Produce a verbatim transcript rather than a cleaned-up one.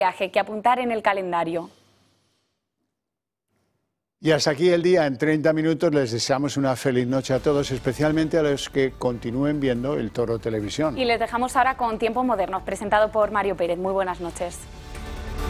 viaje que apuntar en el calendario. Y hasta aquí el día. En treinta minutos les deseamos una feliz noche a todos, especialmente a los que continúen viendo el Toro Televisión. Y les dejamos ahora con Tiempos Modernos, presentado por Mario Pérez. Muy buenas noches.